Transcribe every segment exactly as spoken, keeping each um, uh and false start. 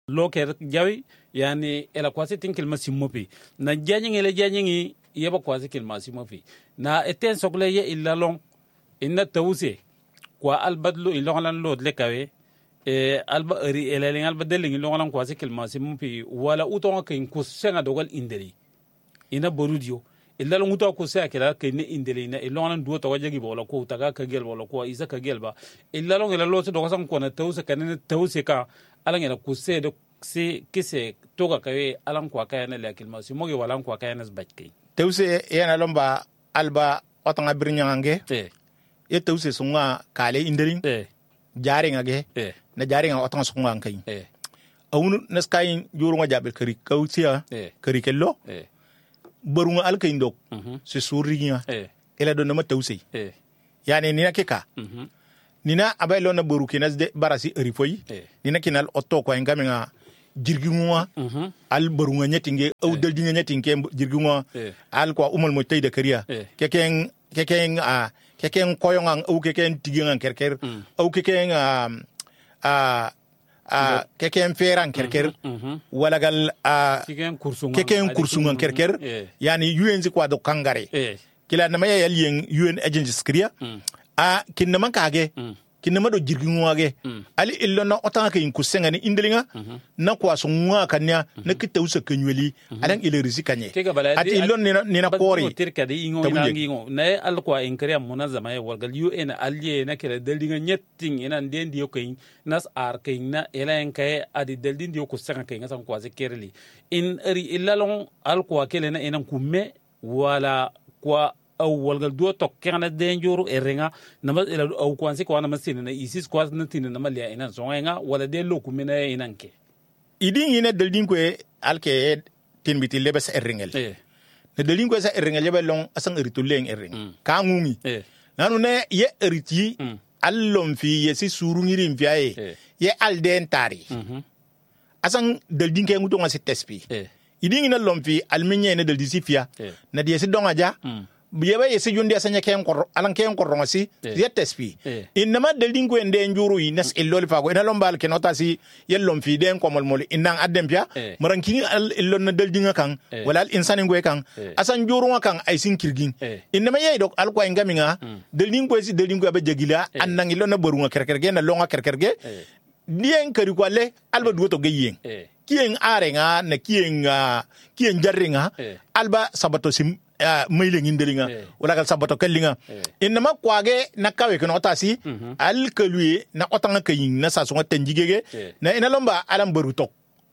loker jawi yani ela kwasi tinkil masimopi na janyi ele janyi yeba kwasi kil masimopi na eten sokle ye illa long inna tawse kwa albadlu ilonglan lod lekawe e alba ri elelin alba delin ilonglan kwasi kil masimopi wala utonga kin kusenga dogal indeli ina borudio illa long uto ko sa kila kin indeli na ilonglan duo to wajagi bola ko taga ka gel bola ko isa ka gelba illa long ila lot do kasan ko na tawse kan tawse ka alangena kusedo si kise toga kawe alan kwa kaya na lakil masu mogi walan kwa kaya na zbajkai tewse yana lomba alba otanga birnyange eh ye tewse sunga kale indirin eh jari ngage eh na jari nga otanga sunga ngai eh awunu naskayin jurunga jabel kari kawtiya eh kari kello eh barunga alkayin dok mhm se surinya eh ela do na tewse eh yani nina keka mhm nina abaylo na boru kinas de barasi rifoyi eh nina kinal otto ko ngamenga jirginwa mhm al barunga nyetinge au daljinga nyetinge jirginwa eh al kwa umal mo tayda kariya eh keken keken a keken koyonga au keken tiginga kerker Mm. au keken a a a keken feran kerker mhm wala gal a kigen kursunga keken kursunga kerker eh yani U N kwa do kangare eh kila na maya yal yen U N agencies kriya mm a kinna man kage mm kinna mado jirginwa ge Mm. ali illo na otanga kin kusenga ni indilinga na kwa sunwa kanya na kitausa kenyweli adan ile rizikanye Kega bala ati illo ni na ni na kori tirka de ingo ina ngingo na al kwa inkriya munazama ya walgal U N alje na kala daldinga nyetting ina ndendi yokain nas ar kain na ela en kay adi daldin dio ko sanga kain ngasan kwa zekerli in ri illalon al kwa kele na ina kumme wala kwa au walgal duo tok kana denjuru erenga nama ila au kwansi kwa nama sine na isis kwa na tine nama lia ina songa wala de loku mina inanke idin yine daldin ko alke tinbiti lebes erringel eh ne daldin ko sa erringel yebe long asan eritu leng erring Mm. ka ngumi eh nanu ne ye eriti Mm. allom fi ye si suru ngiri mfiaye Eh. ye alden tari mhm asan daldin ke nguto ngasi tespi eh idin yine lom fi alminye ne daldi sifia eh na die si donga ja mm yebe yesi jundi asanya ken kor alan ken kor ngasi Eh. yetespi Eh. inma deldin ko ende njuru yi nas illol fa ko ina lombal ken otasi yellom fi den ko mol mol inang adempia Eh. maranki al illon na deldin kan Eh. wala al insani ngwe kan Eh. asan juru kan ay sin kirgin Eh. inma yey dok al ko ngaminga deldin ko si deldin ko be jagila annang illon na borunga kerkerge na longa kerkerge eh dien kari ko le alba duoto geyen eh kien arenga na kien uh, kien jarringa Eh. alba sabato sim uh, maile ngindelinga Eh. wala gal sabato kellinga Eh. inma kwage na kawe kono otasi Mhm. al kalui na otanga kayin na sa songa tenjigege Eh. na ina lomba alam barutok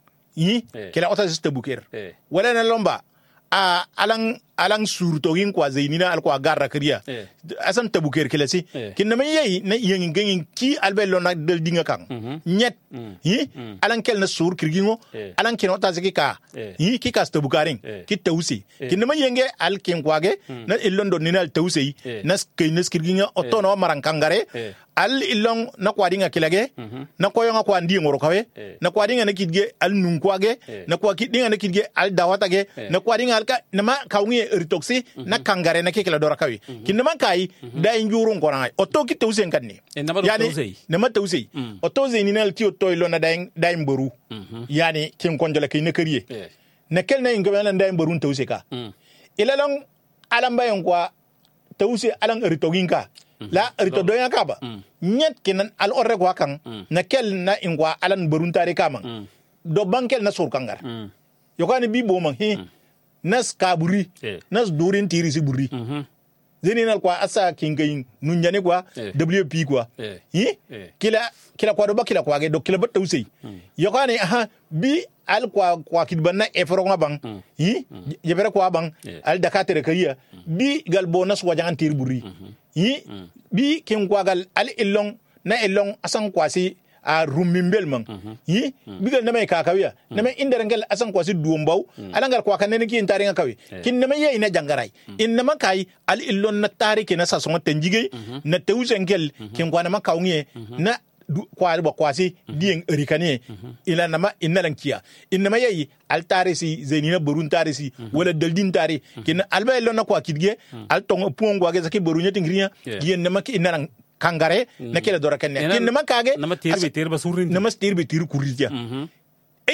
yi Eh. kila otasi tabuker eh wala na lomba a alang alang surtogin kwa zainina al kwa garra kriya Eh. asan tabuker kila si Eh. kinna me yeyi na yengin gengin ki albello na del dinga kan Mhm. nyet Mm. yi Mm. alan kel na sur kirgingo Eh. alan kino ta ziki ka Eh. yi ki kas tabukarin Eh. ki tawsi Eh. kinna me yenge al kin kwage na illon do ninal tawsi Eh. nas kay nas kirginga otono maran kangare Eh. al illon na kwadinga kilage Mhm. na koyonga kwa ndi ngoro kawe Eh. na kwadinga na kidge al nun kwage Eh. na kwa kidinga na kidge al dawatage Eh. na kwadinga al ka na ma kawngi eritoksi na kangare na kekela dora kawe kinna man kai da injuru ngoranga oto ki tawsi kanni Eh, na ma do tawsi. na ma tawsi Mm. oto ze ni nal ti oto ilo na dain dain boru mhm yani kin konjola kay na kariye eh na kel na ingo na dain boru tawsi ka mm ilalong alam bayon kwa tawsi alang eritogin ka la erito doya ka ba nyet kinan al orre kwa kan na kel na ingwa alan boru tare kamang mm do bankel na sur kangar mm yokani bi bo man hi nas kaburi Eh. nas durin tiri si buri mhm zeninal kwa asa kingayin nunyane kwa Eh. W P kwa Eh. yi Eh. kila kila kwa do ba kila kwa ge do kila batta usai yokani aha bi al kwa kwa kidbanna efro ngabang yi yebere kwa bang Eh. al dakatere kariya bi gal bonus wajangan tir buri yi bi kin kwa gal al illong na illong asan kwasi a rummimbel man yi bigal na mai kakawiya na mai inda rangal asan kwasi duwambau alangal kwa kan ne ki intari kawi kin na mai yayi na jangarai in na makai al illon na tarike na sa songa tenjige na tewsengel kin kwa na makawunye na kwa ba kwasi diyen erikane ila na ma inalan kiya in na mai yayi al tarisi zenina burun tarisi wala daldin tari kin alba illon na kwa kidge al tong puongwa ge zaki burunya tingriya yen na maki inalan kangare na kele dora kenne kin nama kage nama tirbe tirba surin nama tirbe tir kurija mhm e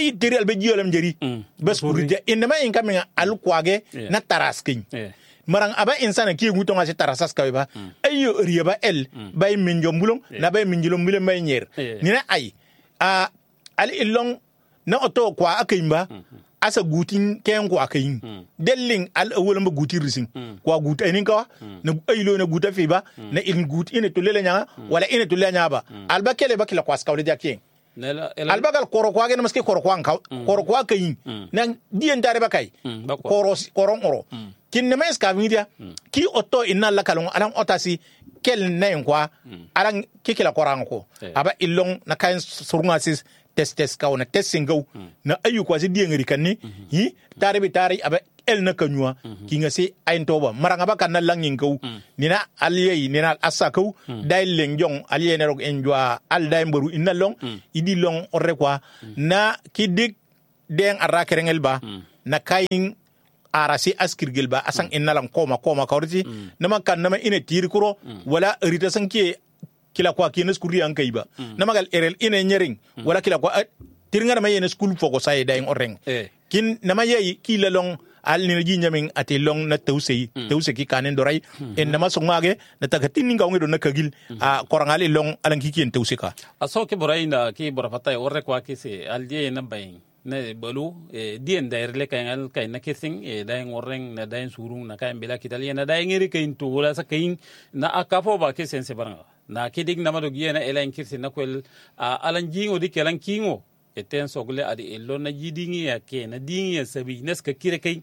ay tiri albe jiyolam jeri bas kurja inma in kamen al kwage na taraskin marang aba insana ki nguto ngasi tarasas ka ba ayo riba el bay min jombulong na bay min jilom mule may nyer ni na ay a al ilong na oto kwa akimba asa gutin ken ko akayin delling al awolamba guti rising kwa gut ay ninka na aylo na guta fi ba na in gut ine to lele nya wala ine to lele nya ba alba kele ba kila kwa skawde jakin alba gal koro kwa gena maske koro kwa nka koro kwa kayin na dien dare ba kai koro koro oro kin ne mes ka media ki oto inna la kalon alan otasi kel ne kwa alan kikila koran ko aba illong na kain surunga sis test test ka wona testing go na ayu kwa si die ngari kanni hi tare bi tare aba el na kanyua ki nga si ain toba maranga ba kan langin ko nina aliye nina asako dai leng jong aliye ne rog enjwa al dai mbaru inna long idi long orre kwa na ki dik den araka rengel ba na kain arasi askirgel ba asan inna lang koma koma kawriti nama kan nama ine tir kuro wala rita sanke kila kwa kina skuri an kai ba na magal erel ina nyering wala kila kwa tirnga ma yene school foko sai daing oreng kin na ma yeyi kila long al ni ji nyamin ate long na tawsei tawse ki kanen doray en na masongage na tagatin ninga ngido na kagil a korangali long alan ki kin tawse ka aso ke boraina ki bora patay orre kwa ki se alje na bayin na balu dien dair le kay al kay na kissing e daing oreng na daing surung na kay bela kitali na daing ri kay to wala sa kay na akafo ba ki sense baranga na kidig na madogiye na elain kirsi na kwel alan jingo di kelan kingo eten sogle adi elo na jidingi ya ke na dingi ya sabi neska kire kai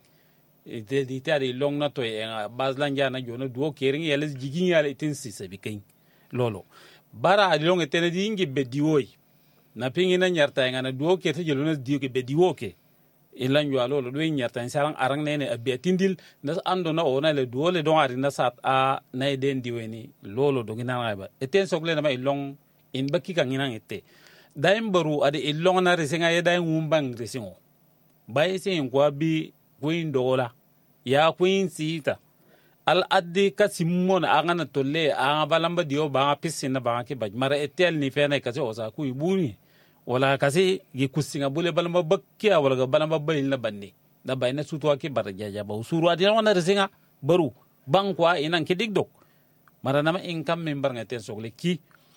ite di tari long na to ya bazlan ja na jona duo kering ya les jigin ya eten si sabi kai lolo bara adi long eten dingi bediwoi na pingi na nyarta ya na duo ke te jelona dio ke bediwo ke ilan yo lolo do nyarta sarang arang nene abetindil na ando na ona le duo le don ari na sat a na den diweni lolo do ngina ba eten sogle na ma ilong in bakki kan ngina ete daim baru ade ilong na resinga ye daim wumbang resingo bay sin kwa bi kuin dola ya kuin sita al addi kasimon angana tolle anga balamba dio ba pisina ba ke baj mara etel ni fena kasi osa ku ibuni wala kasi gi kusinga bule balamba bakkiya wala ga balamba balil na banne da bayna sutwa ke barjaja ba usuru adi wana resinga baru bankwa inan ke digdok mara nama income member ngaten sogle ki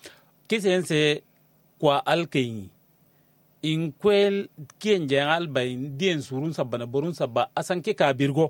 kisense kwa alkayi in kwel kien jangal bayin dien surun sabana borun sabba asanke ka birgo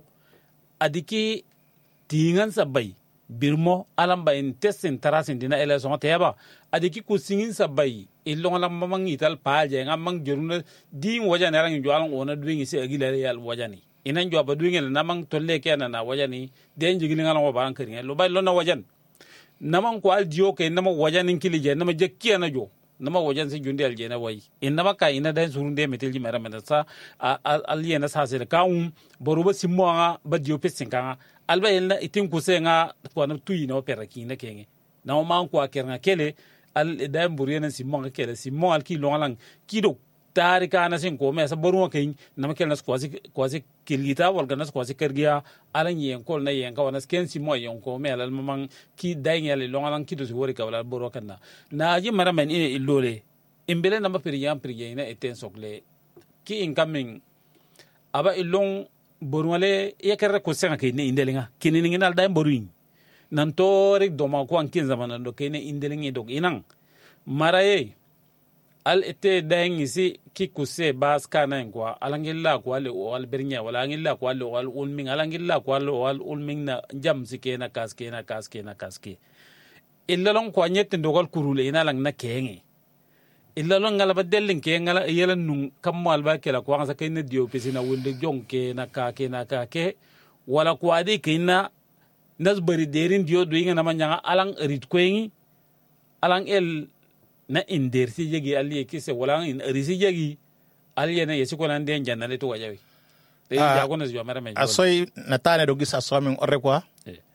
adiki tingan sabai birmo alam bayin testin tarasin dina election teba adiki kusingin sabai illong lam mamang ital paje ngamang joruna din wajane rang joalang ona duingi se agilare yal wajani inan jo ba duingi namang tolle kena na wajani den jigili ngala waban kering lo bay lo na wajan namang ko al dio ke nama wajanin kilije nama jekkiya na jo nama wajan si jundi aljena wai inama ka ina dan surunde metelji mera menasa aliena sa se kaum boruba simmo nga ba dio pesin kanga alba elna itin kusenga ko na tuyi no peraki na kenge na ma ko akerna kele al dan buriyana simmo nga kele simmo al ki longalang kido tarika na sin ko mesa boru kain nama kelna kwasi kwasi kilita wal ganas kwasi kergia alan yen kol na yen ka wana sken simmo yen ko me al mamang ki daingel longalang kido si wori ka wala boru kanna na ji maramen ine illole imbele nama periyam periyina eten sokle ki incoming aba illong borwale yakarra ko senga ke ne indelinga kinini nginal dai boruin nan to rek do ma ko an kin zaman do ke ne indelingi dog inang maraye al ete daingi si ki kuse bas kana ngwa alangilla ko ale wal bernya wala angilla ko ale wal ulming alangilla ko ale wal ulming na jam sike na kaske na kaske na kaske illa lon ko nyette ndogal kurule ina lang na kenge illa lon ngala badelin ke ngala yela nun kammal ba kala ko ngasa kayne dio pesina wulde jonke na ka ke na ka ke wala ko adi kina nasbari derin dio do inga na manya alang rit koyi alang el na inder si jegi ali ke se wala in risi jegi ali na yesi ko nan den jannale to wajawi de jago na jo mara men asoy na tane do gisa so min orre kwa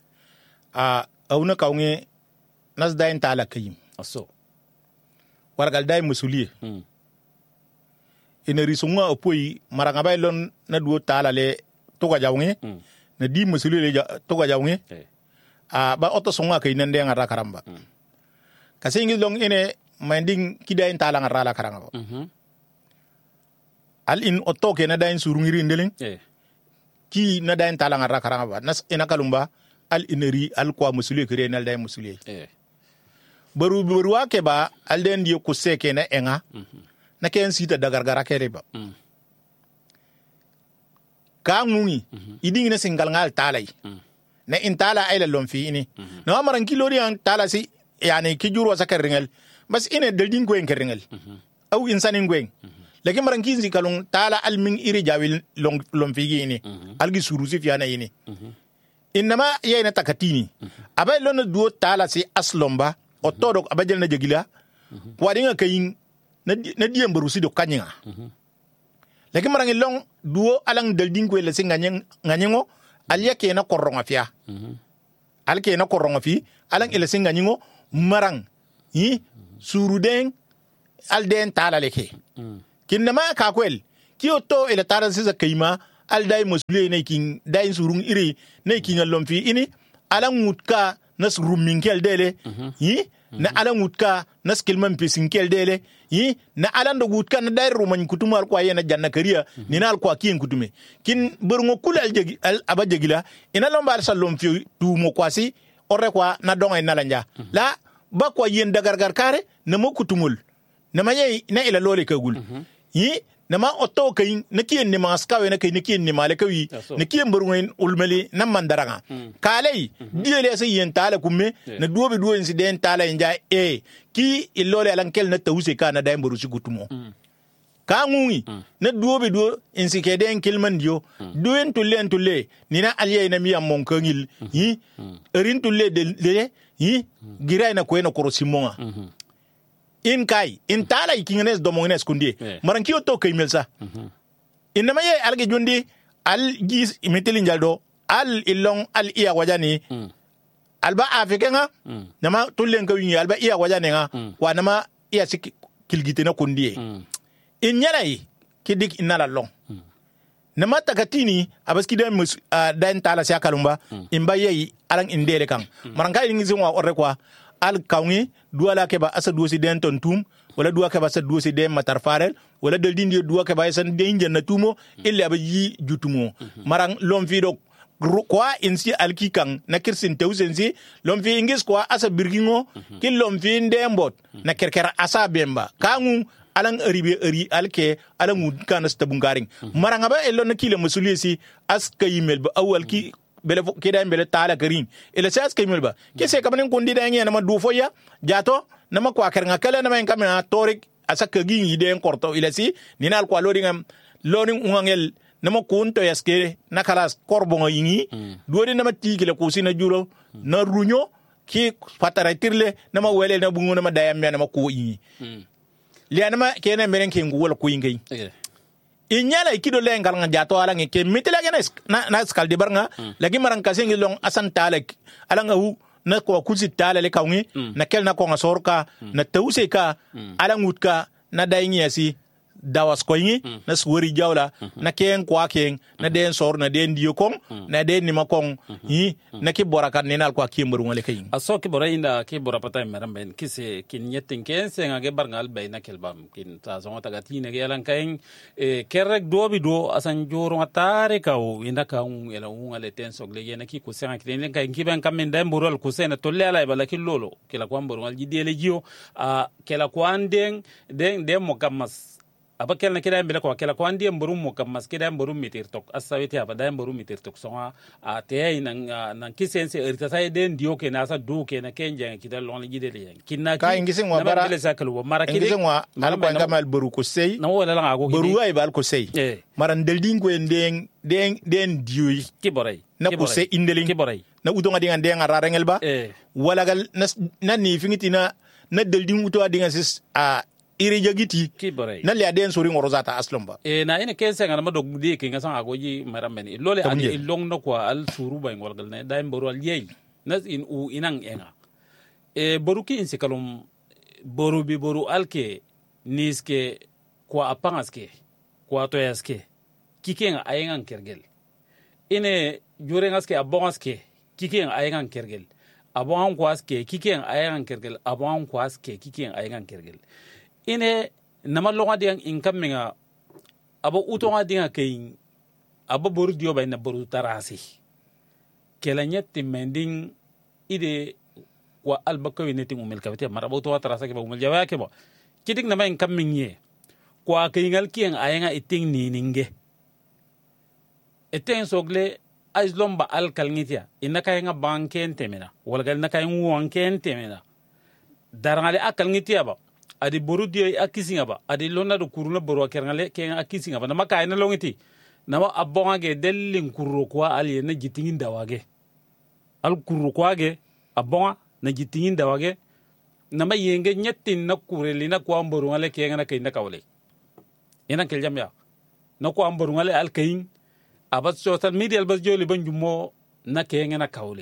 a awna kawnge nas dain tala kayim aso wargal day musuliye mm. ina risunga opoi maranga bay lon na duo tala le to ga jawnge mm. na di musuliye le to ga jawnge eh. a ba oto songa kay nan de ngara karamba mm. kasi ngi long ine manding kidain tala ngara la karanga mhm al in otto ke na dain surungiri ndeling eh ki na dain tala ngara karanga ba nas ina kalumba al ineri al kwa musuli kire na dain musuli eh baru baru ke ba al den di ko seke na enga na ken sita da gargara kere ba mm. ka ngungi idingi na singal ngal talai na in tala ay la lomfi ini na maran kilori an tala si yani ki juro sa kerringel bas ine del din ko en kerringel au insanin gwen lakin maran kinzi kalung tala al min iri jawil long lomfi gi ini algi surusi fi ana ini inma yayna takatini abay lona duo tala si aslomba o todo abajel na jegila wadinga kayin na diem barusi do kanyinga lakin maran long duo alang del din ko le singa nganyengo alya ke na koronga fiya al ke na koronga fi alang ele singa nyingo marang yi suruden al den tala leke kinna ma ka kwel ki otto ele tara sisa kayma al dai musule ne kin dai surung iri ne kin allom fi ini alang mutka nas rumminkel dele yi na alang mutka nas kilman pisinkel dele yi na alan da gutka na dai roman kutuma al kwa yana janna kariya ni na al kwa kiyen kutume kin burungo kul al jegi al abajegila ina lomba sallom fi tu mo kwasi orre kwa na donga ina lanja la ba kwa yen da gargar kare na mo kutumul na maye na ila lole kagul yi na ma otto kayin na kiyen ni maskawe na kayin na kiyen ni malakawi na kiyen burungo ulmeli na mandaranga kalai diele sai yen tala kumme na duobe duo incident tala inja e ki ilole alankel na tawuse ka na dai burusi kutumo ka ngungi na duobe duo insikede en kilman dio duen tulle en tulle ni na aliye na miya monkangil yi erin tulle de yi girai na ko na korosimonga in kai in tala ikingnes domongnes kundi maran ki otto kay melsa inna maye alge jondi al gis imetelin jaldo al ilong al iya wajani alba afrikenga nama tullen ka wingi alba iya wajani nga wa nama iya sik kilgite na kundi in nyalai kidik inala long nama takatini abaski dan mus dan tala sia kalumba imba yeyi alang indele kan maran kai ngi zingwa orre kwa al kawngi duala ke ba asa duosi den ton tum wala duwa ke ba asa duosi den matar farel wala del dindi duwa ke ba san den jenna tumo illa ba yi jutumo marang lom fi do kwa insi alki kan na kirsin tawsensi lom fi ingis kwa asa birgingo kin lom fi ndembot na kerkera asa bemba kangu alang ribe ri alke alang kan stabungaring maranga ba ello na kile musulisi as kayimel ba awal ki bele kida bele tala karim ele sas kemel ba kese kamanen kondi da ngi na ma du foya jato na ma kwa keranga kala na ma kamena torik asaka gi ngi den korto ile si ninal kwa loading loading ungangel na ma kunto yaske na kalas korbo ngi duodi na ma tigile kusina juro na runyo ki fatara tirle na ma wele na bungu na ma dayam na ma ko yi le na ma kene meren ke ngul ko yi inyala ikido lengal nga jato ala nge ke mitila genes na na skal de barnga lagi marang kasengi long asan talek ala nga hu na ko kuzi tala le kawngi na kel na ko nga sorka na tawse ka ala ngutka na dayngi asi dawas ko yi na swori jawla na ken kwa ken na den sor na den diyo kong na den ni makong yi na ki borakat nenal kwa kimru ngale kayin aso ki bora inda ki bora patay meramben kise kin yetin ken se ngage barngal bay na kelbam kin ta zonga tagati ne gelan kayin e kerrek do bi do asan joro atare kaw inda ka un ela un ale ten sogle yena ki ko senga kin kayin ki ben kamen dem burol ko sena to lela bala ki lolo kila ko amborngal jidele jiyo a kila ko anden den dem mo kamas aba kelna kida mbele ko kela ko andi mburum mo kam maskida mburum mitir tok asawiti aba da mburum mitir tok so a te nan nan kisense erita sai den dio ke na sa do ke na kenje kida lon jide le kinna ka ingisen wa bara bele sakal wa mara kide ingisen wa alba ngamal buru ko sey na wala la go buru ay bal ko sey maran del dingo den den den dio ki boray na ko sey indelin ki boray na udonga dinga den ara rengel ba wala gal na ni fingiti na na del dingo to dinga sis a iri jagiti na le aden sori ngorozata aslom ba e na ina kense ngana ma dog di ke ngasa agoji marameni lole ani ilong no kwa al suru ba ngol gal ne dai boru al yey nas in u inang enga e boru ki insi kalum boru bi boru alke niske kwa apangaske kwa to yaske kiken ayengan kergel ine jure ngaske abongaske kiken ayengan kergel abon kwaske kiken ayengan kergel abon kwaske kiken ayengan kergel ine nama longa diang income nga abo utonga dinga kay abo boru dio bay na boru tarasi kelanyet mending ide wa albakawi neti umel kabete mara bo to tarasa ke ba umel jawa ke ba kidik na may kaminye kwa kayingal kiyang ayenga iting nininge eten sogle ajlomba alkal ngitia inaka yenga banken temena walgal naka yengu wanken temena darangale akal ngitia ba adi boru dio akisinga ba adi lona do kuruna boru akerngale ke akisinga ba na maka ina longiti na ma abonga ge delin kurro kwa ali na jitingin dawage al kurro kwa ge abonga na jitingin dawage na ma yenge nyetin na kureli na kwa boru ngale ke ngana kay na kawle ina kel jamya na kwa boru ngale al kayin abat social media bas joli banjumo na ke ngana kawle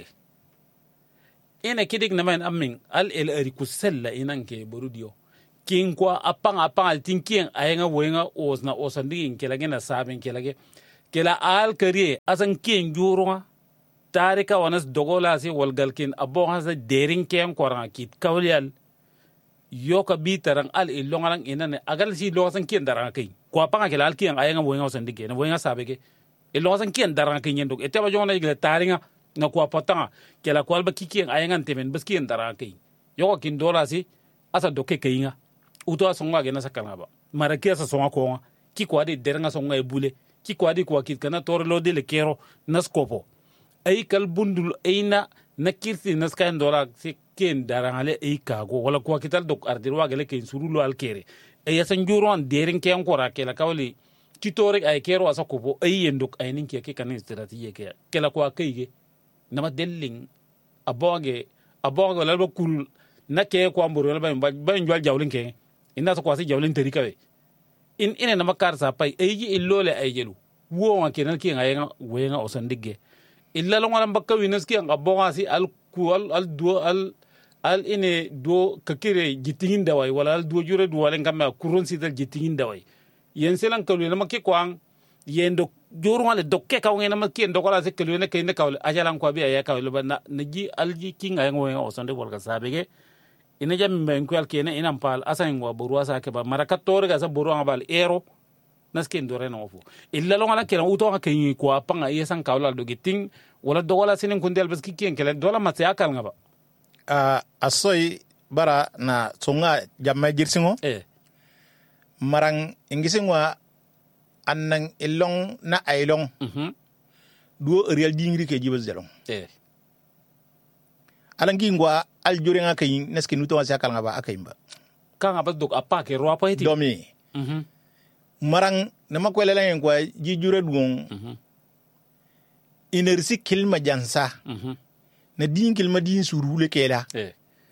ina kidik na man amin al el ari kusella inan ke boru dio kin kwa apang apang al tinkin ayenga wenga osna osandi kelage na sabin kelage kela al kariye asan kin juruma tarika wanas dogola si walgal kin abo hasa derin ken koranga kit kawlial yoka bitarang al ilongarang inane agal si losan kin daranga kai kwa panga kela al kin ayenga wenga osandi ke na wenga sabege ilongasan kin daranga kin yendok eteba jona igla taringa na kwa patanga kela kwalba kikin ayenga temen bas kin daranga kai yoka kin dola si asa doke kayinga uto songa gena sakanga ba mara kiasa songa ko ki ko adi deranga songa e bule ki ko adi ko kit kana torlo de le kero naskopo ay kal bundul ayna nakirti naskan dola si ken darangale ay kago wala ko kital dok ardirwa gele ken surulo alkere ay san juron deren ken ko ra kela kawli ti torek ay kero asa ko ay yendok ay ninki ke kan strategie ke kela ko kayge nama delling aboge aboge wala ba kul nake ko amburu wala ba ba njwal jawlin ke ina so kwasi jawlin teri kawe in ina na makar sa pai eji illole ay jelu wo wa kenan ki ngayenga wenga osandige illa lo ngala bakka winas ki ngabonga si al kual al do al al ine do kakire jitingin dawai wala al do jure do wala ngam kurun si dal jitingin dawai yen selan kalu na makki kwang yen do joru wala dokke kaw ngena makki ndo kola se kalu ne kayne kawl ajalan ko bi ay kawl ba na ji alji ki ngayenga wenga osande wala sabege ina jam ben ko alkene ina pal asan wa buru asa ke ba maraka torga sa buru ngabal ero naske ndore no fu illa lo ngala kera uto ka kin ko apanga yesan kawla do giting wala do wala sinin kundel bas kiken kele dola matya kal ngaba a asoy bara na songa jamma jirsingo eh marang ingisingwa annang ilong na ailong mhm duo real dingri ke jibas jalong eh alangi ngwa al jurenga kayin naske nuto wasa kal ngaba akayimba kanga bas dok apa ke ro apa iti domi mhm marang na makwele langen kwa ji jure duong mhm inersi kilma jansa mhm na din kilma din surule kela eh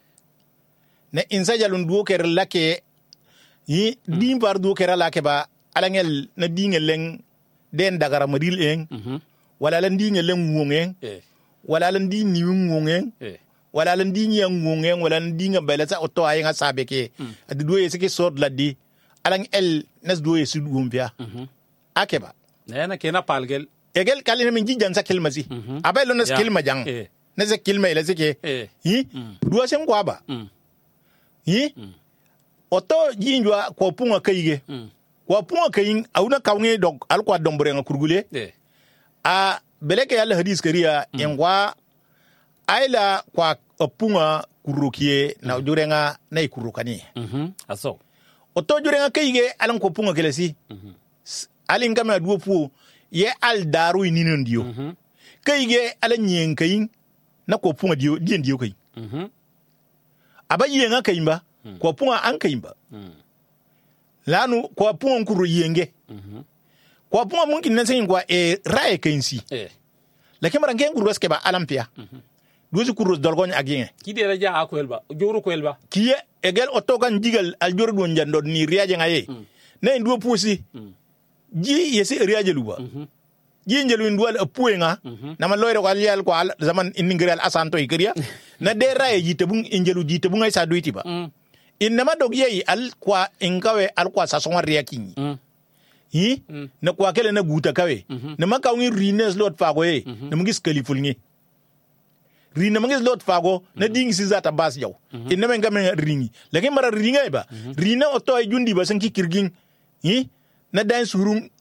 na insa jalun duo ker lake yi din par duo ker lake ba alangel na dingel leng den dagara madil eng mhm wala lan dingel leng ngongeng eh wala lan di ni ngongeng eh wala lan di nyang ngongeng wala lan di ngabela sa oto ay nga sabeke adu duo yesike sod laddi alang el nas duo yesu gumbia mhm akeba na na kena palgel egel kalina min jijan sa kilmasi abelo nas kilma jang eh na se kilma ile sike eh yi duo sen kwa ba mm yi oto jinjwa ko punga kayige mm ko punga kayin auna kawnge dog alkwa dombore nga kurgule eh a beleke yalla hadis kariya engwa aila kwa punga kurukie na jurenga na ikurukani mhm aso oto jurenga kayige alan ko punga kelesi mhm alin kama duo pu ye al daru ininon dio mhm kayige ala nyen kayin na ko punga dio dien dio kayin mhm aba yenga kayimba ko punga an kayimba mm lanu ko punga kuru yenge mhm ko punga mun kin nasin kwa e rae kayinsi eh lakin maran ken kuru baske ba alampia duo kuru dolgon agien kide la ja ko elba joru ko elba kiye egel otogan digal al jordo njando ni riaje ngaye ne nduo pusi ji yesi riaje luba ji njelu ndual apuenga na man loyre ko alial ko zaman iningral asanto ikriya na de raye jite bun injelu jite bun ay sa duiti ba inama dog yeyi al kwa inkawe al kwa sa songa riakin yi na kwa kele na guta kawe na makawni rines lot fago ye na mungis kalifulngi rina mangis lot fago na ding si zata bas jaw inna men gamen ringi lakin mara ringa ba rina oto ay jundi ba sanki kirgin yi na dan surum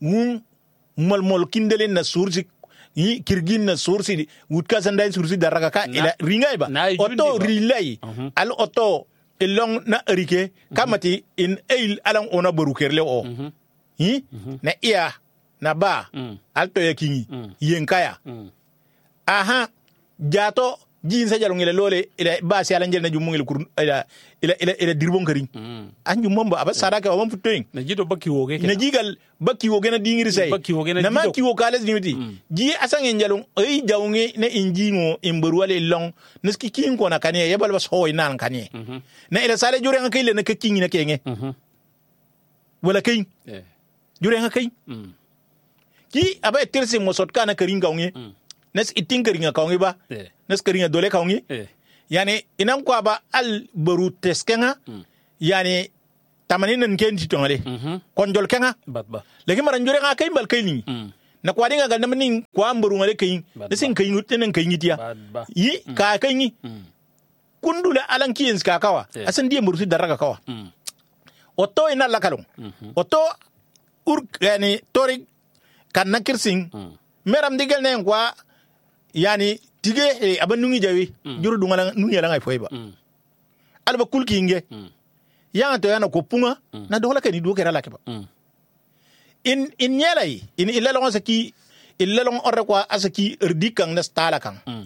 wun molmol kindelen na sursi yi kirgin na sursi wutka sandai sursi daraga ka ila ringai ba oto rilai uh-huh. al oto ilong na rike kamati in eil alang ona borukerle o uh-huh. yi uh-huh. na iya na ba uh-huh. alto yakingi uh-huh. yenkaya uh-huh. aha jato jin sa jalong ila lole ila ba si alangel na jumung ila kur ila ila ila, ila dirbong kering mm. anju momba aba sadaka wa mamputoing na jido baki woge na jigal baki woge na dingiri sai na maki wo kales nimiti mm. ji asang enjalong ay jawnge na injingo imberwale long neski kin ko na kane yebal bas hoy nan kane mm-hmm. na ila sale jure nga kay le na kakingi na kenge mm-hmm. wala kay yeah. jure nga kay mm. ki aba eterse mosot kana keringa nge mm. nes itin keringa kawnge ba yeah. nes keringa dole kawnge yeah. yani inan kwa ba al baru teskenga mm. yani tamanin ken titongale mm-hmm. konjol kenga batba legi maran jure nga kay bal kay ni mm. na kwa dinga ganda manin kwa mbaru ngale kay nesin kay ngutenen kay ngitiya yi mm. ka kay ni mm. kundula alan kiyens ka kawa yeah. asan die mursi daraga kawa mm. oto ina lakalong mm-hmm. oto ur yani tori kan nakirsin mm. meram digel ne kwa yani tige e aban nungi jawi mm. juru dunga nungi la ngai foiba mm. alba kulki inge mm. ya to yana ko punga mm. na dola kani do kera lakeba mm. in in yelai in ilalon saki ilalon orre kwa asaki erdikang na stala kan mm.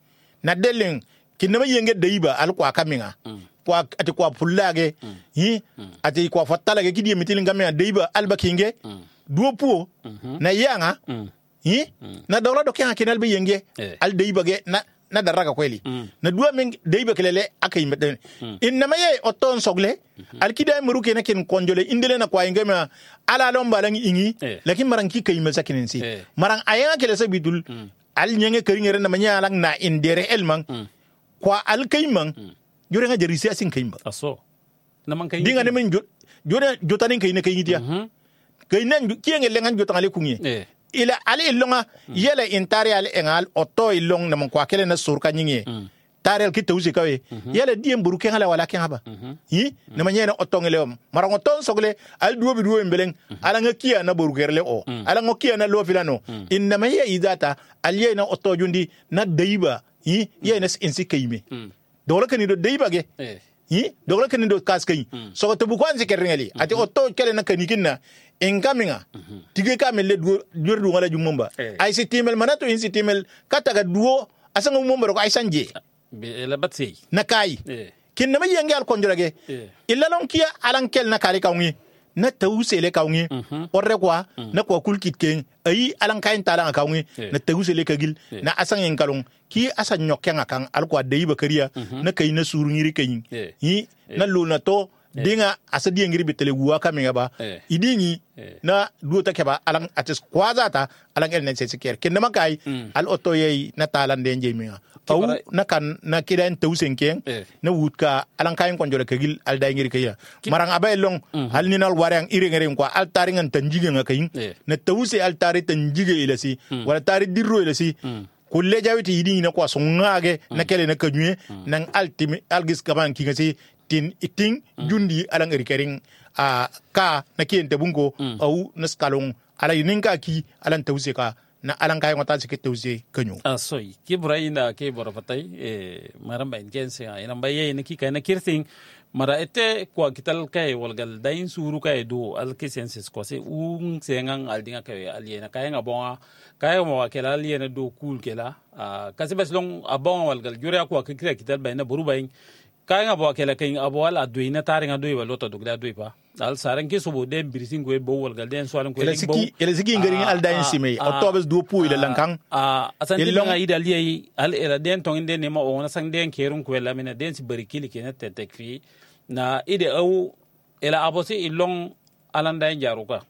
na delen kinama yenge deiba al kwa kaminga mm. kwa ati kwa pullage mm. yi mm. ati kwa fatala ge kidi mitilin gamen deiba alba kinge mm. duo puo mm-hmm. na yanga mm. yi mm. na dawla do kyan kinal be yenge eh. al deiba ge na na daraga kweli mm. na duwa men deiba kelele akay meden mm. inna maye oton sogle mm-hmm. al kida muruke na kin konjole indele na kwa ingema ala lomba lang ingi eh. lakin marang ki kay mesakinen si eh. marang ayanga kele sabitul mm. al nyenge keringere na manya lang na indere elmang mm. kwa al kaymang mm. jore nga jarisi asin kayimba aso naman kay dinga nemen jot jore jotanin kay ne kay ngitia mm-hmm. kay nan kiyenge lengan jotangale kungi eh. ila ali ilonga mm. yele intari ali engal oto ilong na kwa kele na surka nyingi mm. tarel ki tawsi kawe mm-hmm. yele diem buru kenga wala kenga ba mm-hmm. yi mm. na manyena oto ngele marang oton sogle al duo bi duo mbeleng mm-hmm. ala nga kiya na buru gerle o mm. ala nga kiya na lo filano mm. inna maye idata aliye na oto jundi na deiba yi yene insi kayime mm. dola kani do deiba ge eh. yi dola kani do kaskay mm. so to bu kwanzi kerngeli mm-hmm. ati oto kele na kani kinna enkaminga mm-hmm. tige kamel le duo duo duo ngala jumomba eh. ay sitimel manato in sitimel kataga duo asanga mumba ko ay sanje be la batsi nakai eh. kinna mayi ngal konjorage eh. illa lon kiya alan kel na kali kawngi na tawusele kawngi mm-hmm. orre kwa mm. na kwa kulkit ken ay alan kain tala kawngi eh. na tawusele kagil eh. na asang en kalong ki asa nyokenga kan al kwa deiba kariya mm-hmm. na kay na suru ngiri kayin eh. yi eh. na luna to Eh. dinga asa di ngiri bitele guwa kaminga ba eh. idingi eh. na duota keba alang atis kwazata alang el nense siker kinna makai mm. al oto yei na talan de njemi au na kan na kidan tawsen ken eh. na wutka alang kayin konjole kagil al da ngiri kaya marang abay long mm-hmm. hal ninal warang ire ngere kwa al taringan tanjige ngakayin eh. na tawse al tari tanjige ilasi mm. wala tari dirro ilasi mm. kulle jawiti yidi na kwa songage mm. na kele na kanyue mm. nang altimi algis kaban kingasi tin iting mm. jundi alang erikering a uh, ka na kien tebungo mm. au naskalong ala yininka ki alan tawse ka na alang kay ngota sikit tawse kanyo asoy ki buraina ke bora patay e maramba ingense ina baye ne ki kay na kirting mara ete kwa kital kay walgal dain suru kay do al kisenses ko se un sengang aldinga kay aliena kay nga bonga kay mo wakela aliena do cool kela uh, kasi baslong abong walgal jure ko kikira kital bayna buru bayin kay nga bo kela kay abo wala doy na tari nga doy wala to dugla doy pa dal saran ke subo de birsin ko bo wal gal den soalan ko ele siki ele siki ngari al dain simay otobes do pu ila lankang a asan de nga ida liyi al era den to inde ne ma o na sang den kerun ko la mena den si bari kili ke na tetek fi na ide au ela abosi ilong alanda jaruka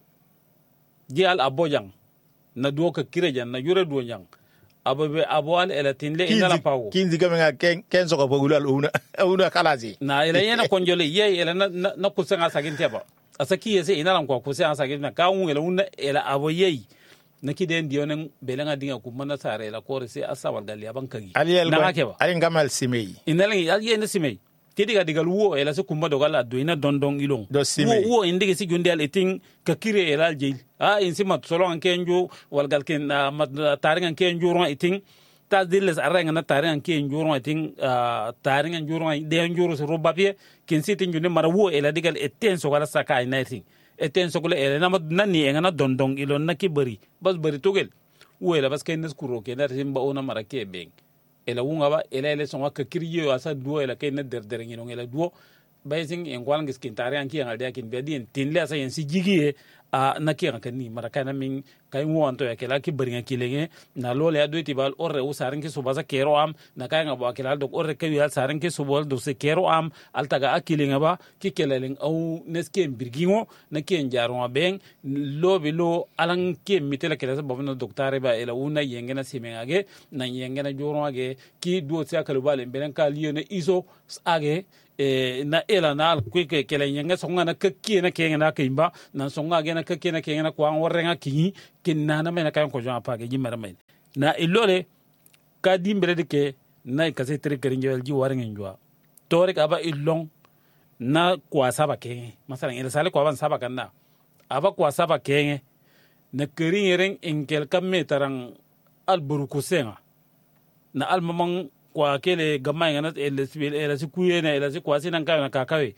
ji al abojang na do ka kirejan na yure do nyang ababe abwal elatin le indala pawo kinzi kamenga ken ken soko pogulal una una kalazi na ila yena konjole ye ila na na kusanga saginte ba asaki yese inala kwa kusanga saginte na kawu ila una ila aboye na kiden dionen belenga dinga ku mana sare ila kore se asawal gali abankagi na hake ba alin gamal simei inala aliye ne simei kedi ga digal wo ela se kumba dogala do ina dondong ilong wo wo indi si gundi al eting ka kire ela jil a in si mat solo an kenjo wal gal ken mat taringan kenjo ron eting ta diles aranga na taringan kenjo ron eting taringan juro de njuro so robapie ken si tin junde mara wo ela digal eten so gala saka ina eting eten so gole ela na nani ngana dondong ilon na ki bari bas bari togel wo ela bas ken skuro ke na timba ona mara ke beng ela wunga ba ela ele songa ka kiriyo asa duo ela kay na der der ngino ela duo baying en kwal ngis kin tare an ki ngal dia kin be din tin le asa yen si jigi a na ki kan ni mara kana min kay won to yakela ki bari ngaki lenge na lole adu ti bal orre u sarin ki subaza kero am na kay ngabo akela dok orre kay yal sarin ki subol do se kero am altaga akilinga ba ki kelelen au neske birgingo na ki njaro ben lobe lo alan ki mitela kela ba no doktare ba ela una yengena simengage na yengena joro age ki do se akalu bale belen ka lione iso age e na ela na al ku ke kele yenga songa na kakki na ke na kimba na songa ge na kakki na ke na kwa worrenga ki kin na na me na kan ko jama pa ge jimara mai na ilole ka dimbre de ke na ka se tre kerin jewel ji warngen jwa tore ka ba ilong na kwa saba ke masalan ila sale kwa ban saba kanna aba kwa saba ke na kerin yeren inkel kamme tarang al buruku senga na al mamang kwa kele gamay ngana ele sibil ele sikuye na ele sikwa sinan kayo na kakawe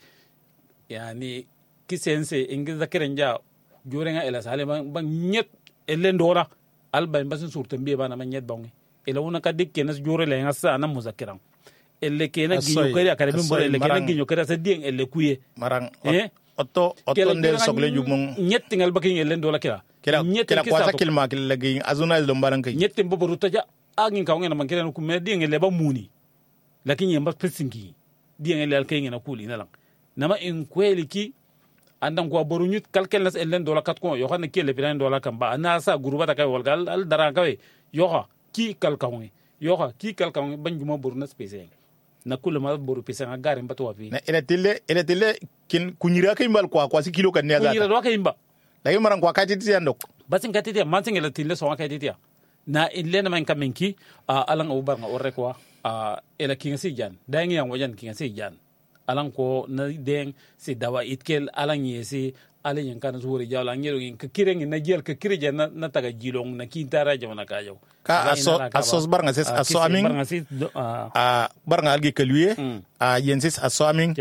yani kisense ingi zakirenja jorenga ele sale bang nyet ele ndora alba mbasin surtan biye bana nyet bangi ele wona ka dikke nas jore le ngasa na muzakiran ele kena ginyo kare akare bin bore ele kena ginyo kare sa dien ele kuye marang otto otto nden sogle jumon nyet tingal bakin ele ndola kila kila kila kwa zakil ma kila gi azuna lo mbaran kai nyet mbo rutaja agin ka ngena mankere ku me dinga leba muni lakini yamba pesingi dinga le alkay ngena kuli nalang nama in kweli ki andan ko boru nyut kalkel nas ellen dola kat ko yo xana kele piran dola kamba ana sa guruba ta kay wal gal al dara kay yo xa ki kal kawni yo xa ki kal kawni banjuma boru nas pese na kula ma boru pese nga garim batwa fi na ele tele ele tele kin kunyira kay mbal kwa kwa si kilo kan ne azata kunyira do kay mba lagi maran kwa katiti andok basin katiti man singela tille so katiti na ilena man kamenki uh, alang ubar nga orre ko uh, ela kinga si jan dangi yang wajan kinga si jan alang ko na deng si dawa itkel alang yesi ale yang kana zuwori jawla ngelo ngin ka kireng na jel ka kirje na, na taga jilong na kintara jamana ka jaw ka aso aso bar nga ses uh, aso amin bar nga si uh, uh, bar nga algi kalwiye mm. uh, yensis aso amin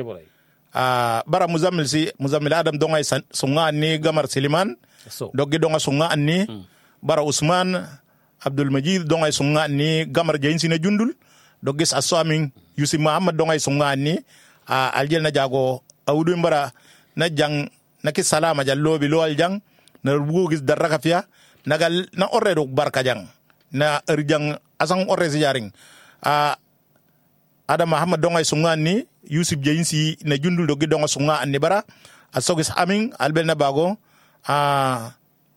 uh, bara muzammil si muzammil adam donga sunga ni gamar siliman so. Doggi donga sunga ni mm. bara usman Abdul Majid dongay sunga ni gamar jain sina jundul dogis aswamin Yusuf Muhammad dongay sunga ni uh, aljel na jago awdu mbara na jang naki salama jallo bi lo aljang na rugo gis daraka fiya nagal na orre do barka jang na erjang asang orre si jaring uh, ada Muhammad dongay sunga ni Yusuf jain si na jundul dogi donga sunga ni bara asogis amin albel na bago uh,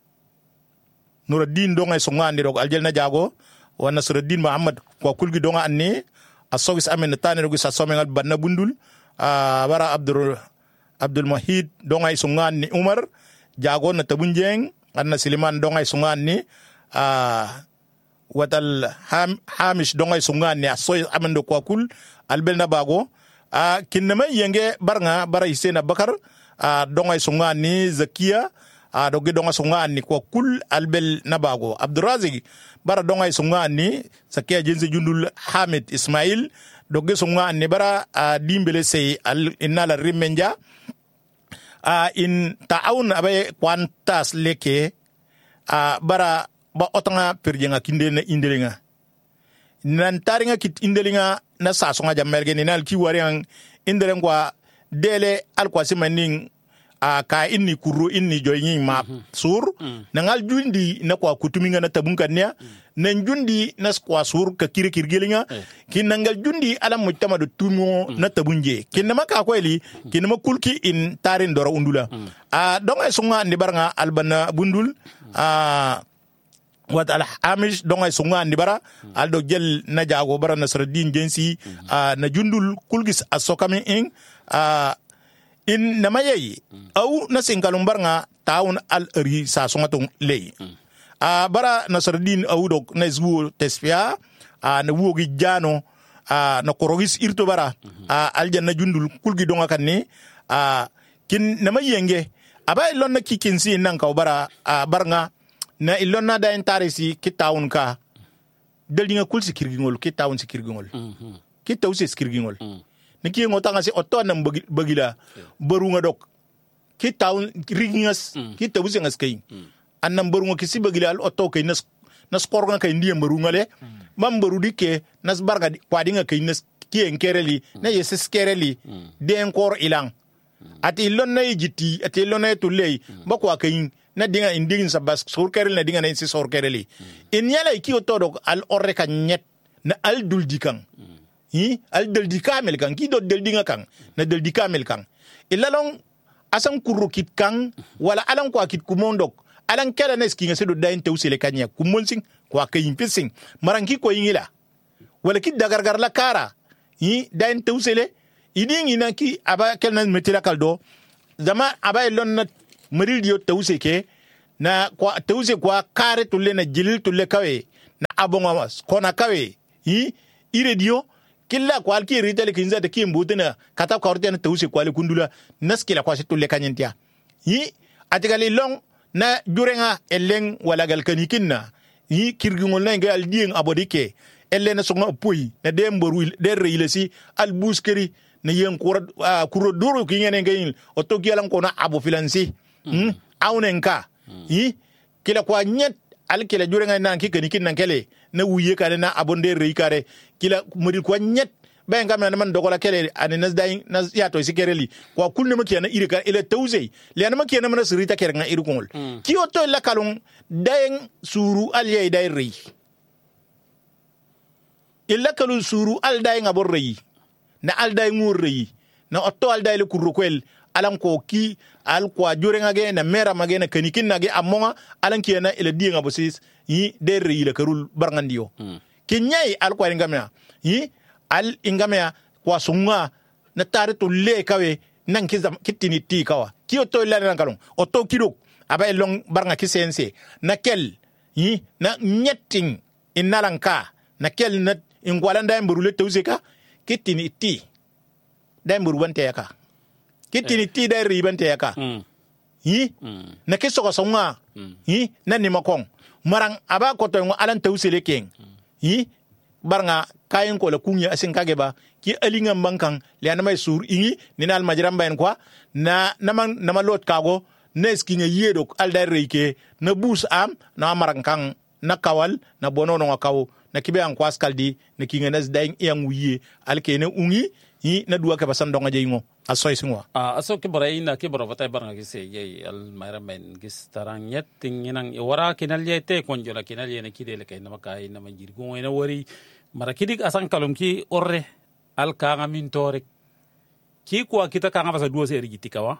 Nuruddin donga songa andi rog aljel na jago wa Nasruddin Muhammad ko kulgi donga anni asogis amen tane rog sa somengal banna bundul a bara Abdul Abdul Mahid donga songa anni Umar jago na tabunjeng anna Siliman donga songa anni a watal ham, Hamish donga songa anni asoy amen do ko kul albel na bago a kinama yenge barnga bara Hussein Abakar a donga songa anni Zakia a dogi donga sunga ni ko kul albel nabago Abdurazik bara donga sunga ni sakia jinsi jundul Hamid Ismail dogi sunga ni bara uh, dimbele sey al inala rimenja uh, in taun abe kwantas leke uh, bara ba otanga perjenga kinde na indelinga nan taringa kit indelinga na sa songa jamelge ni nal ki wariang indelengwa dele alkwasi maning a uh, ka inni kuro inni joyin ma mm-hmm. sur mm. nangal jundi na kwa kutuminga na tabunka nya mm. nan jundi na kwa sur ka kire kirgelinga eh. kin nangal jundi ala mujtama do tumo mm. na tabunje kin na maka kweli mm. kin ma kulki in tarin doro undula mm. a uh, donga sunga ni baranga albana bundul a uh, wat al hamish donga sunga ni bara mm. aldo jel na jago bara Nasruddin jensi mm. uh, na jundul kulgis asokame ing a uh, in namayayi mm. au na singalumbar nga taun al eri sa songatong lay mm. uh, bara Nasruddin au dok na zwo tespia uh, na wogi jano a na korogis irto bara a aljanna jundul kulgi donga kanni a kin nama yenge aba ilon na kikin si nan ka bara a barnga na ilon na da entarisi kitawun ka deldinga kul sikirgingol kitawun sikirgingol kitawu sikirgingol niki ngota ngasi otto nan bagila barunga dok kitawun rigingas kitawu sengas kay annan barunga kisi bagila al otto kay nas nas korga kay ndiyam barunga le mam baru dike nas barga kwadinga kay nas kien kereli na yeses kereli den kor ilang ati ilon na yiti ati ilon na tulei bakwa kay na dinga indigin sabas sur kerel na dinga na insi sur kereli in yala iki otodok al orre ka nyet na al duldikan hi al duldika mel kan ki do duldinga kan na duldika mel kan ilalong asan kurru kit kan wala alan kwa kit kumondok alan kala nes kinga sedo dain tewsele kanya kumonsing kwa kayin pising maranki ko yingila wala kit dagargar la kara hi dain tewsele idingi na ki aba kelna metila kaldo zama aba lon na maril dio tewse ke na kwa tewse kwa kare tulle na jilil tulle kawe na abonga kona kawe hi ire dio killa kwa alki ritale kinza de kimbutena kata korte na tewse kwa le kundula naskila kwa se tulle kanyentia hi atigali long na jurenga eleng wala gal kanikinna yi kirgingol na ngal dien abodike elle na songa poi na demboru der reilesi al buskeri na yen kura uh, kuro duro kingene ngin otoki alan kona abo filansi hmm aunenka yi kila kwa nyet al kila jurenga na kikanikin nan kele na wuye kare na abonde rei kare kila mudil kwa nyet ben kam na man dogola kele ani nas dai nas ya to sikereli kwa kulne makiya na iri ka ile tawze le na makiya na man sirita kere nga iri kongol ki o to la kalung dai suru al yai dai rei illa kalu suru al dai ngabor rei na al dai ngur rei na otto al dai le kurukwel alan ko ki al kwa jure ngage na mera mage na kanikin nage amonga alan ki na ile di ngabosis yi de rei le karul barngandio kinyai al kwa ngamya yi al ingamea kwa sunga na tare to le kawe nan kizam kitini ti kawa ki o to la nan kalon o to kidok aba elong barnga kisense na kel yi na nyetting inalanka na kel na ingwalanda mburu le tawzeka kitini ti da mburu wante yaka kitini ti da ribante yaka yi na kiso ko sunga yi na ni makong marang aba ko to alan tawsele king yi barnga kayen ko la kunya asin kage ba ki alinga bankan le na mai sur ingi ni na almajiran bayan kwa na naman na malot kago nes kinga yedo aldar reike na bus am na marankan na kawal na bono no kawo na kibe an kwas kaldi na kinga nas dain yang wiye alkene ungi yi na duwa ka basan donga jeyingo asoy singwa a aso ke boray na ke boro batay baranga ki se yey al mayramen gis tarang yet tinginang wara kinal yete konjola kinal yene kidele kay na makay na manjir go ina wari mara kidik asan kalum ki orre al kanga min torek ki kwa kita kanga basa duwa se rigiti kawa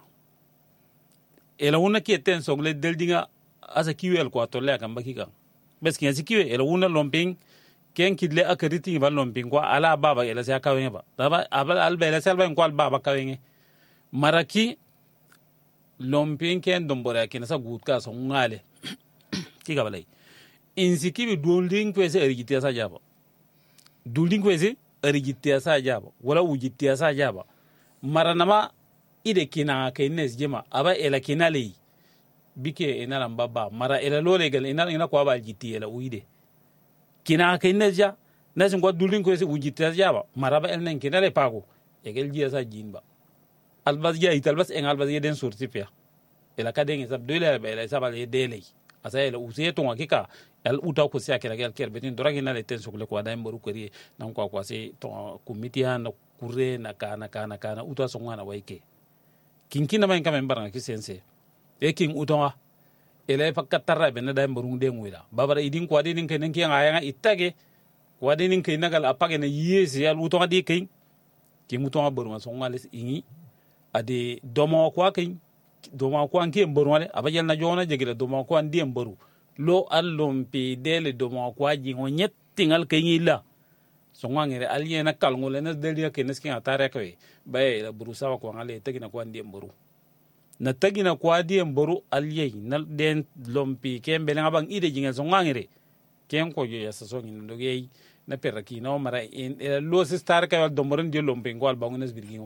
ela wona ki eten sogle deldinga asa kiwel kwa tolle kan bakika bes ki asi kiwe ela wona lomping ken kidle akariti ba lomping kwa ala baba ela sa kawenga ba daba abal alba ela selba kwa baba kawenga maraki lomping ken dombora ken sa gutka so ngale ki gabalai insiki bi dolding kwese rigiti asa jaba dulding kwese rigiti asa jaba wala wujiti asa jaba maranama ide kina kaynes jema aba ela kinale bike ina lamba mara ela lole gal ina ina kwa ba jiti ela uide kina kaynes ja nasin kwa dulding kwese wujiti asa jaba mara ba elnen kinale pago egel ji asa jinba albas ya italbas en albas yeden sortipia ela kaden sab dole ba ela sabal yedele asa ela usiye to hakika el uta ko sia kala kel betin doragi na le tenso ko kwa daim boru kori nan kwa kwa se to committee na kurre na kana kana kana uta so ngana waike kinkina man kamen baranga kisense e king utonga ele fakatara be na daim boru de ngwila babara idin kwa idin ken ken aya itage kwa idin ken nagal apage na yesi el utonga di king ki mutonga boru ma so ngale ingi ade domo kwa king domo kwa nki boru wale abajel na jona jegele domo kwa ndi boru lo allom pe dele do mo kwa jingo nyettingal kayila so ngangere aliena kalngole na delia kenes kin atare kay bay la burusa ko ngale tagina ko andi mboru na tagina ko adi mboru aliye na den lompi kembe nga bang ide jinga so ngangere ken ko yo yasa so ngin do gey na peraki no mara in lo si star ka wal domboren de lompe ngwal bangunes birgingo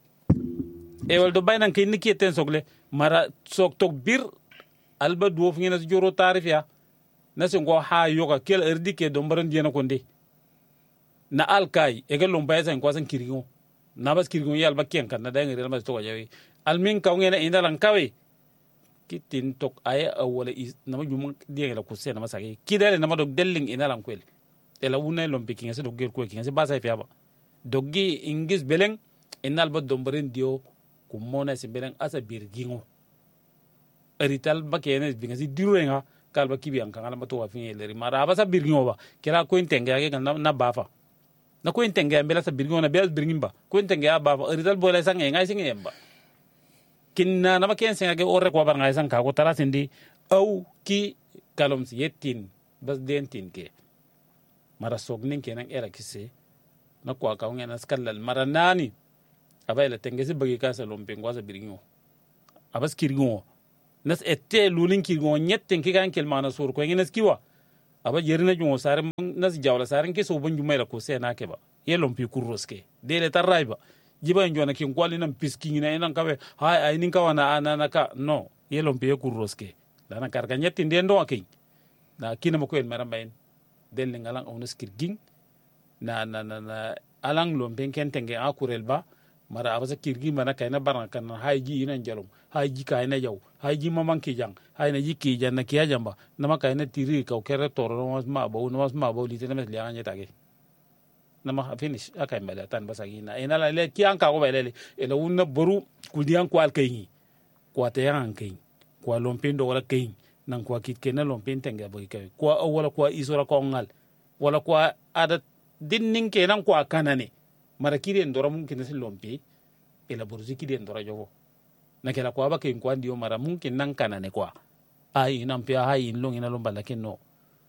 e wal do baynan kay niki ten sogle mara sok tok bir alba do fu ngena joro tarif ya na se ngo ha yoga kel erdi ke domboren de na konde na alkai e ga lompa sen kwasan kirgingo na bas kirgingo yal ba ken kan na da ngere ma to wajawi almin ka ngena indalan kawe kitin tok aya awala na majum de la kusse na masake kidale na madok delling inalan kwel ela wuna lompe kinga se dogger ko kinga se basa fiaba doggi ingis beleng inal ba domboren dio ku mona se beleng asa birgingo erital ba kene binga si diruenga kalba kibi an kangala mato wa fin leri mara basa birgingo ba kila ko intenge age na, na bafa na ko intenge ambela sa birgingo na bel birgimba ko intenge bafa erital bola sang ngai singe emba kinna na ma ken singa ge orre ko bar ngai sang ka ko tara sindi au ki kalom si yetin bas dentin ke mara sognin kenan era kisse na kwa ka ngena skallal mara nani abayla tengesi bagi ka salom pengo sa biringo abas kirgo nas ette lulin kirgo nyetten ki kan kelma na sur ko ngena skiwa aba yerina jongo sare nas jawla sare ke so bonju mayla ko se na ke ba yelom pi kurroske dele tarraiba jiba njona kin kwali nan piskin ina ina kawe hay ay nin kawana anana ka no yelom pi kurroske dana karga nyetti ndendo akin na kina mako en marambain den ngalang on skirging na na na, na alang lompen kentenge akurel ba mara abasa kirgi mana kayna baran kan hayji ina jalom hayji kayna yaw hayji mamang kijang hayna yiki janna kiya jamba nama kayna tiri ka kere toro ma ba no ma ba li tena liya nya tage nama finish akay mala tan basagi na ina la le kiyan ka ko bele ela wunna boru kudiyan kwal kayni kwa te yan kay kwa lompen do wala kay nan kwa kit kena lompen tenge boy kay kwa wala kwa isora ko ngal wala kwa ada dinning kenan kwa kanane mara kiri ndora mungkin nasi lompi ela boruzi kiri ndora jogo na kela kwa ba ke nkwandi yo mara mungkin nan kanane kwa ai nampia hai inlong ina lomba lakin no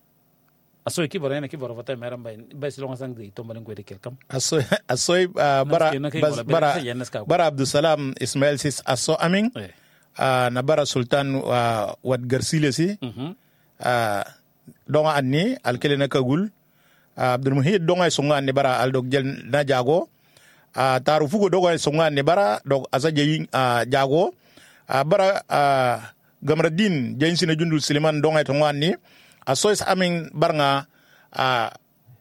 aso ki bara na ki bara fata mera mbay bay silonga sang de to malen ko de kelkam aso aso uh, bara bas, bara bara Abdussalam Ismail sis aso amin eh. uh, na bara sultan uh, wat garsile si mm-hmm. uh, donga anni alkele na kagul uh, Abdul Muhid donga songa ne bara al dog jel na jago uh, taru fugo donga songa ne bara dog asa jeyi uh, jago uh, bara uh, Gamradin jayin sina jundul Suleiman donga to ngani asois amin barnga uh,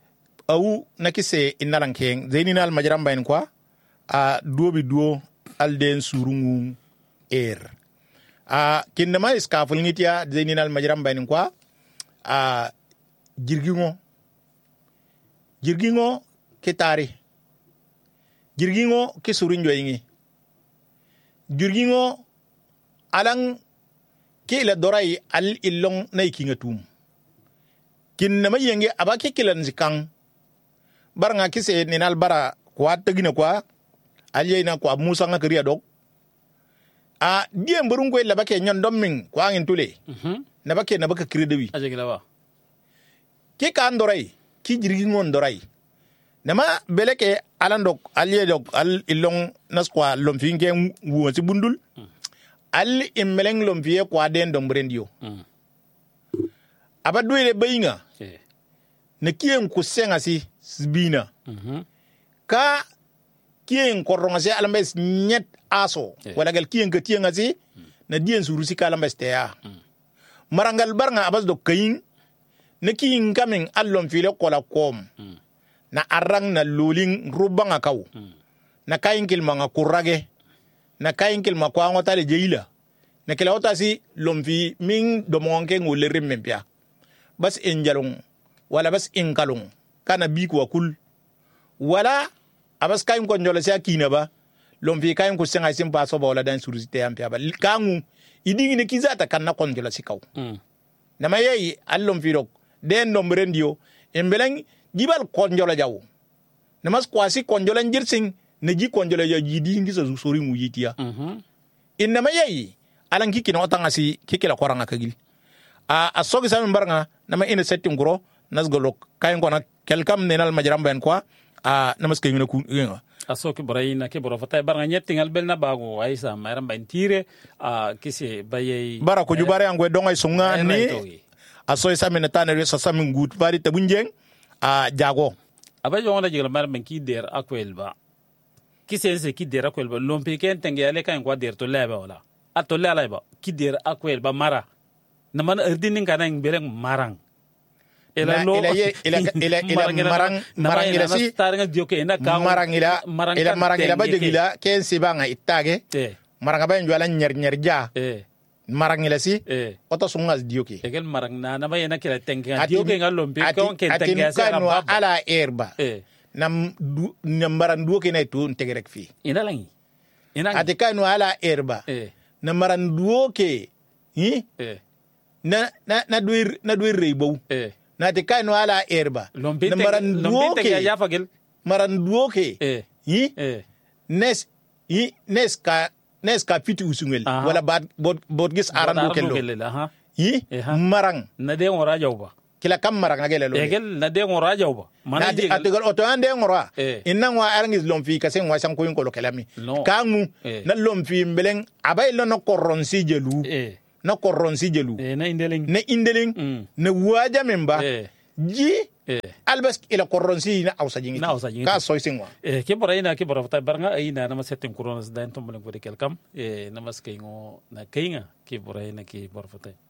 au nakise inalanken zaininal majaram bayin kwa a uh, duobi duo alden surungu air a uh, kinama iskaful ngitia zaininal majaram bayin kwa a uh, jirgingo jirgingo ketari jirgingo ke surunjo yingi jirgingo alang ke la dorai al illong nay kingatum kinna mayenge abake kilan zikang baranga kise ninal bara kwa tagina kwa alyena kwa musa nga kriya dok a die mburun ko labake nyon dommin kwa ngin tule mhm nabake nabaka kridewi ajegila wa ke kan dorai ki jirgi ngon dorai nama beleke alandok alye dok al illong nas kwa lomfinge wuwasi bundul mm. al immeleng lomfiye kwa den dombrendio mm. abadwele bayinga yeah. ne kien kusenga si sbina mm-hmm. ka kien koronga se alambes nyet aso yeah. wala gal kien ka tienga si mm. na dien surusi ka alambes teya mm. marangal barnga abas do kayin ne kien kamen allom file kola kom mm. na arang na luling rubanga kaw mm. na kayin kilma nga kurage na kayin kilma kwa ngota le jeila na kila ota si lomfi ming domonke ngule rimmempia bas injalong wala bas inkalong kana biku wakul wala abas kayin konjola sia kina ba lomfi kayin kusenga simpa so ba wala dan surusite ampia ba kangu idingi ne kizata kana konjola sikaw mm. na mayi allom fi dok den nombrendio embeleng jibal konjola jaw na mas kwasi konjola njirsing ne ji konjola ya jidi ngi so sori mu yitia mhm inna mayi alan kiki no tanga si kiki la koranga kagil a asogi samin baranga nama ina setting gro nasgolok kayen kona kelkam nenal majaram ben kwa a namaske ngina ku ngi asoki borayina ke boro fatay baranga nyettingal belna bago aisa maram ben tire a kisi bayay bara ko jubare angwe donga sunga ni asoy samin tane re sa samin gut bari tabunjeng a jago aba jo wona jigla mar men ki der akwel ba ki sense ki der akwel ba lompe ken tenge ale kan kwa der to leba wala a to leba ba ki der akwel ba mara na man erdinin kana ngbereng marang ela lo ila ila ila ila marang marang ila si taranga dioke na ka marang ila ila marang ila ba jigila ken sibanga itage marang ba njwala nyer nyer ja eh marang ila si eh oto sungal dioke egel marang na na ba yana kila tenge dioke ngal lompe ko ken tenge asa na ala erba eh nam nam maran duoke na tu ntegerek fi ina langi ina ati kanu ala erba eh na maran duoke hi eh na na na duir na duir reibo eh na te kanu ala erba lompe na maran duoke ya fagel maran duoke eh hi eh nes hi nes ka nes ka piti usungel wala bad bod bod gis aran duoke lo aha hi marang na de ngora jawba kila kam marang agele lo egel na de ngora jawba mana de ategal oto ande ngora inna wa arangis lomfi kasen wa san koyin ko lo kelami kangu na lomfi mbeleng abay lo no koronsi jelu eh na koronsi jelu eh na indeling na indeling na waja memba eh ji eh albas ila koronsi na ausa jingi na ausa jingi ka soy singwa eh ke bora ina ke bora fata baranga ina na masetin corona dan to malen ko de kelkam eh na maskay ngo na kainga ke bora ina ke bora fata